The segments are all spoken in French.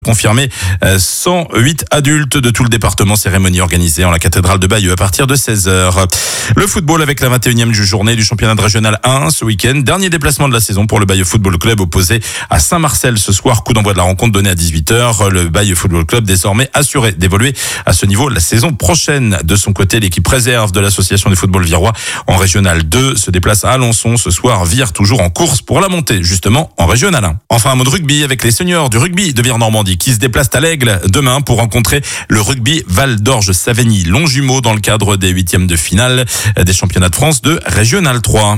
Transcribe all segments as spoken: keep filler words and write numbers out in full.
Confirmé, cent huit adultes de tout le département, cérémonie organisée en la cathédrale de Bayeux à partir de seize heures. Le football avec la vingt et unième journée du championnat de régional un ce week-end. Dernier déplacement de la saison pour le Bayeux Football Club opposé à Saint-Marcel ce soir. Coup d'envoi de la rencontre donné à dix-huit heures. Le Bayeux Football Club désormais assuré d'évoluer à ce niveau la saison prochaine. De son côté, l'équipe réserve de l'association du football virois en régional deux se déplace à Alençon ce soir. Vire toujours en course pour la montée justement en régional un. Enfin un mot de rugby avec les seniors du rugby de Vire-Normandie qui se déplacent à l'Aigle demain pour rencontrer le rugby Val d'Orge-Savigny Longjumeau dans le cadre des huitièmes de finale des championnats de France de Régional trois.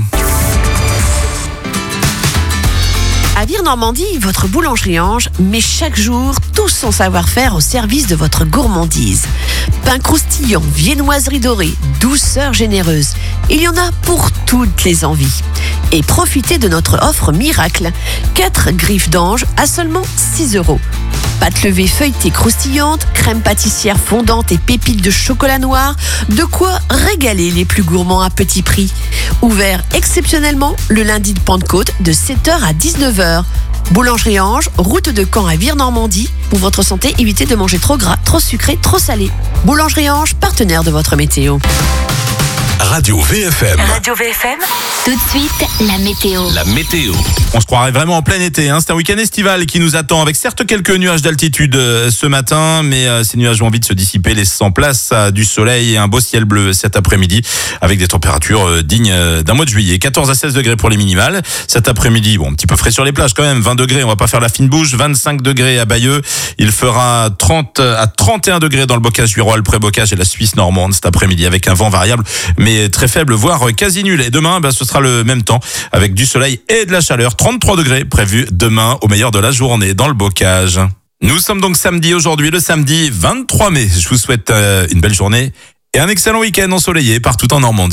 À Vire-Normandie, votre boulangerie Ange met chaque jour tout son savoir-faire au service de votre gourmandise. Pain croustillant, viennoiserie dorée, douceur généreuse. Il y en a pour toutes les envies. Et profitez de notre offre miracle. quatre griffes d'ange à seulement six euros. Pâte levée feuilletée croustillante, crème pâtissière fondante et pépites de chocolat noir. De quoi régaler les plus gourmands à petit prix. Ouvert exceptionnellement le lundi de Pentecôte de sept heures à dix-neuf heures. Boulangerie Ange, route de Caen à Vire-Normandie. Pour votre santé, évitez de manger trop gras, trop sucré, trop salé. Boulangerie Ange, partenaire de votre météo. Radio V F M. Radio V F M. Tout de suite, la météo. La météo. On se croirait vraiment en plein été. Hein. C'est un week-end estival qui nous attend avec certes quelques nuages d'altitude euh, ce matin, mais euh, ces nuages vont vite se dissiper, laissant place à du soleil et un beau ciel bleu cet après-midi avec des températures euh, dignes euh, d'un mois de juillet. quatorze à seize degrés pour les minimales. Cet après-midi, bon, un petit peu frais sur les plages quand même. vingt degrés, on va pas faire la fine bouche. vingt-cinq degrés à Bayeux. Il fera trente à trente et un degrés dans le bocage virois, le pré-bocage et la Suisse normande cet après-midi avec un vent variable, mais très faible, voire quasi nul. Et demain, ben, ce sera le même temps avec du soleil et de la chaleur. trente-trois degrés prévus demain au meilleur de la journée dans le bocage. Nous sommes donc samedi aujourd'hui, le samedi vingt-trois mai. Je vous souhaite euh, une belle journée et un excellent week-end ensoleillé partout en Normandie.